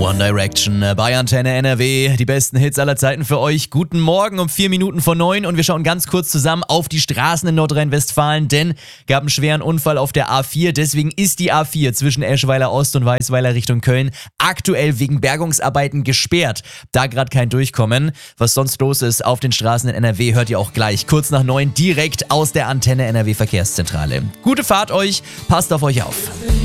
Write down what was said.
One Direction bei Antenne NRW. Die besten Hits aller Zeiten für euch. Guten Morgen um 4 Minuten vor 9 und wir schauen ganz kurz zusammen auf die Straßen in Nordrhein-Westfalen, denn gab einen schweren Unfall auf der A4. Deswegen ist die A4 zwischen Eschweiler Ost und Weißweiler Richtung Köln aktuell wegen Bergungsarbeiten gesperrt. Da gerade kein Durchkommen. Was sonst los ist auf den Straßen in NRW, hört ihr auch gleich. Kurz nach 9 direkt aus der Antenne NRW Verkehrszentrale. Gute Fahrt euch, passt auf euch auf.